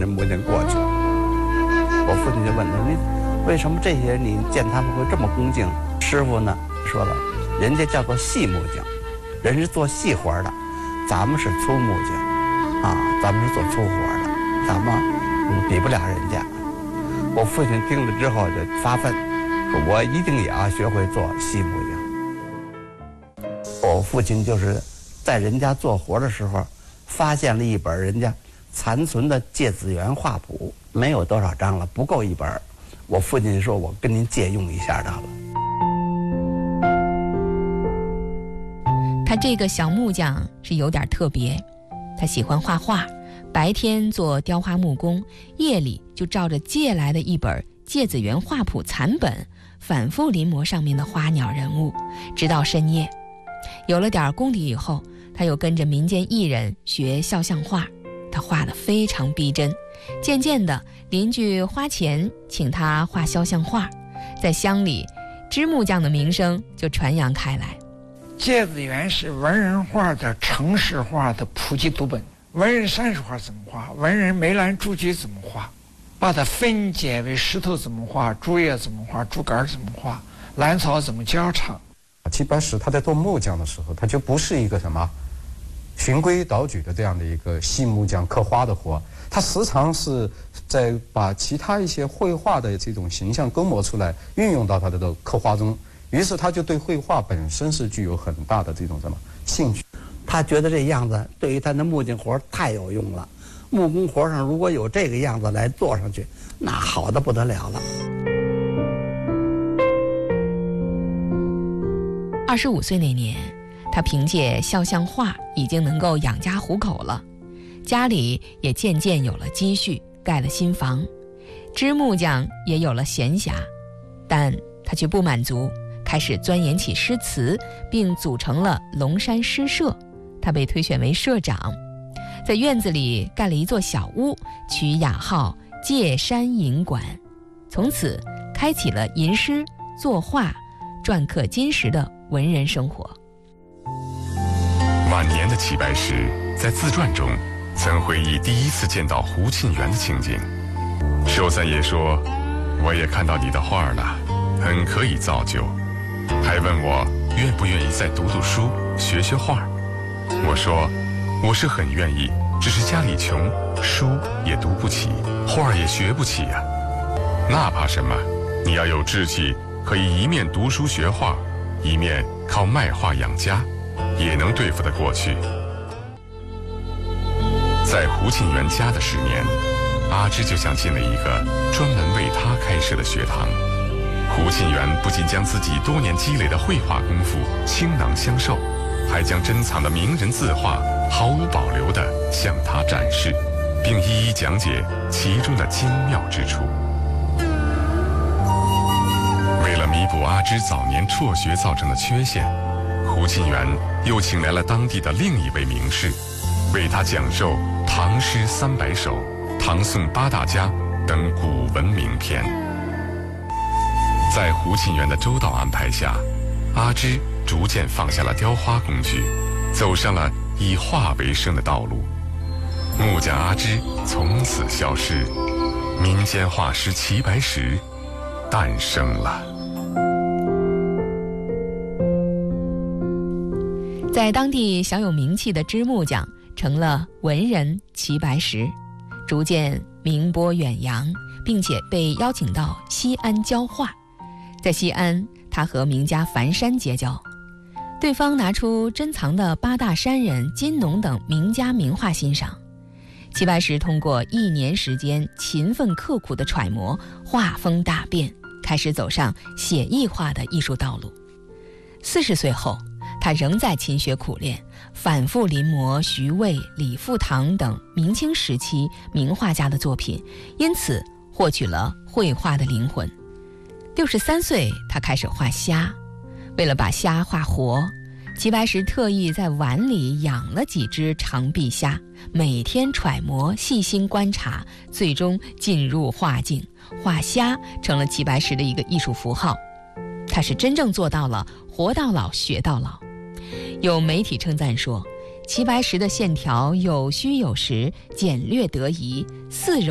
这木匠过去了。我父亲就问他：“你为什么这些人你见他们会这么恭敬？”师傅呢说了：“人家叫做细木匠，人是做细活的，咱们是粗木匠啊，咱们是做粗活的，咱们比不了人家。”我父亲听了之后就发奋，说我一定也要学会做细木匠。我父亲就是在人家做活的时候，发现了一本人家残存的芥子园画谱，没有多少张了，不够一本。我父亲说：“我跟您借用一下得了。” 他这个小木匠是有点特别，他喜欢画画，白天做雕花木工，夜里就照着借来的一本芥子园画谱残本，反复临摹上面的花鸟人物，直到深夜。有了点功底以后，他又跟着民间艺人学肖像画，他画得非常逼真。渐渐的，邻居花钱请他画肖像画，在乡里，织木匠的名声就传扬开来。 芥子园是文人画的程式画的普及读本。文人山水画怎么画？文人梅兰竹菊怎么画？把它分解为石头怎么画？竹叶怎么画？竹竿怎么画？兰草怎么交叉？ 齐白石他在做木匠的时候，他就不是一个什么循规蹈矩的这样的一个细木匠刻花的活，他时常是在把其他一些绘画的这种形象勾磨出来，运用到他的刻画中。于是他就对绘画本身是具有很大的这种什么兴趣。 他觉得这样子对于他的木匠活太有用了，木工活上如果有这个样子来做上去，那好的不得了了。 25岁那年，他凭借肖像画已经能够养家糊口了，家里也渐渐有了积蓄，盖了新房，织木匠也有了闲暇，但他却不满足，开始钻研起诗词，并组成了龙山诗社。他被推选为社长，在院子里盖了一座小屋，取雅号界山吟馆，从此开启了吟诗作画篆刻金石的文人生活。 晚年的齐白石在自传中曾回忆第一次见到胡沁园的情景。寿三爷说：“我也看到你的画了，很可以造就，还问我愿不愿意再读读书，学学画。我说我是很愿意，只是家里穷，书也读不起，画也学不起呀。那怕什么？你要有志气，可以一面读书学画，一面靠卖画养家，也能对付得过去。”在胡沁园家的10年，阿芝就想进了一个专门为他开设的学堂。胡沁园不仅将自己多年积累的绘画功夫倾囊相授，还将珍藏的名人字画毫无保留地向他展示，并一一讲解其中的精妙之处。为了弥补阿芝早年辍学造成的缺陷，胡沁园又请来了当地的另一位名士，为他讲授唐诗300首、唐宋8大家等古文名篇。在胡沁园的周到安排下，阿芝逐渐放下了雕花工具，走上了以画为生的道路。木匠阿芝从此消失，民间画师齐白石诞生了。 在当地小有名气的织木匠成了文人齐白石，逐渐名播远扬，并且被邀请到西安教画。在西安，他和名家樊山结交，对方拿出珍藏的8大山人、金农等名家名画欣赏。齐白石通过1年时间勤奋刻苦的揣摩，画风大变，开始走上写意画的艺术道路。40岁后，他仍在勤学苦练，反复临摹徐渭、李富堂等明清时期名画家的作品，因此获取了绘画的灵魂。63岁，他开始画虾。为了把虾画活，齐白石特意在碗里养了几只长臂虾，每天揣摩，细心观察，最终进入画境。画虾成了齐白石的一个艺术符号。他是真正做到了活到老学到老。有媒体称赞说，齐白石的线条有虚有实，简略得宜，似柔